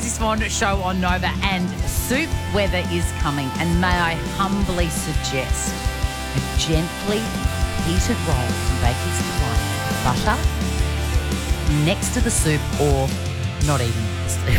Susie Swan show on Nova, and soup weather is coming. And may I humbly suggest a gently heated roll from Baker's Delight with butter next to the soup, or not even the soup.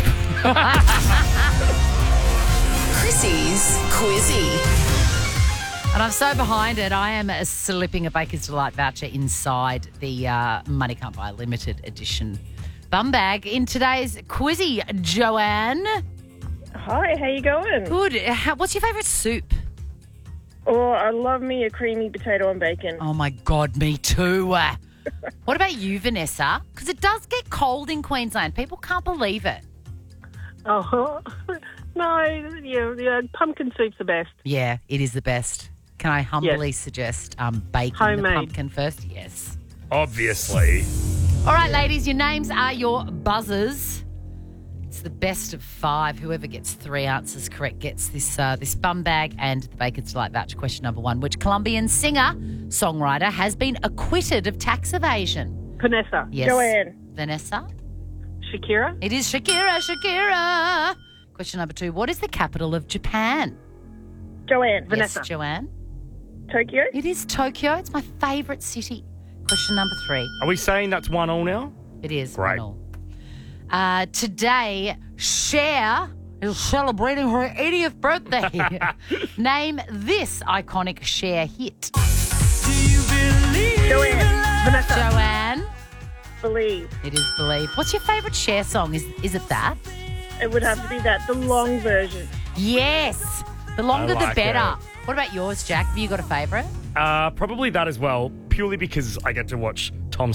Chrissy's Quizzy. And I'm so behind it, I am slipping a Baker's Delight voucher inside the Money Can't Buy limited edition bum bag. In today's Quizzy, Joanne. Hi, how you going? Good. What's your favourite soup? Oh, I love me a creamy potato and bacon. Oh, my God, me too. What about you, Vanessa? Because it does get cold in Queensland. People can't believe it. Oh, no, yeah, pumpkin soup's the best. Yeah, it is the best. Can I humbly suggest baking Homemade. the pumpkin first? Yes. Obviously. All right, ladies, your names are your buzzers. It's the best of 5. Whoever gets 3 answers correct gets this bum bag and the Baker's Delight voucher. Question number 1. Which Colombian singer-songwriter has been acquitted of tax evasion? Vanessa. Yes. Joanne. Vanessa? Shakira. It is Shakira. Question number 2. What is the capital of Japan? Joanne. Vanessa. Yes, Joanne. Tokyo. It is Tokyo. It's my favourite city. Question number 3. Are we saying that's 1-1 now? It is. Great. 1-1. Today, Cher is celebrating her 80th birthday. Name this iconic Cher hit. Joanne. Vanessa. Joanne. Believe. It is Believe. What's your favourite Cher song? Is it that? It would have to be that, the long version. Yes. The longer I like the better. it. What about yours, Jack? Have you got a favourite? Probably that as well, purely because I get to watch